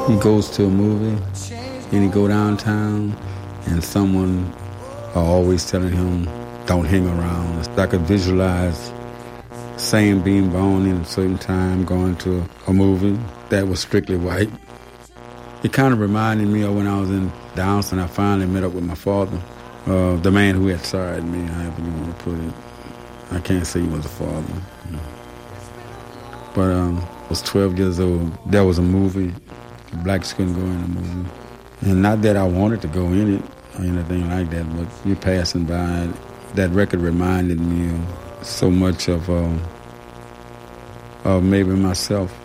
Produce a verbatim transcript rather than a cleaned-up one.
He goes to a movie, and he go downtown, and someone are always telling him, don't hang around. I could visualize Sam being born in a certain time, going to a movie that was strictly white. It kind of reminded me of when I was in Downton. I finally met up with my father, uh, the man who had sired me, however you want to put it. I can't say he was a father. But um, I was twelve years old. There was a movie. The blacks couldn't go in the movie. And not that I wanted to go in it or anything like that, but you passing by, that record reminded me of so much of, uh, of maybe myself.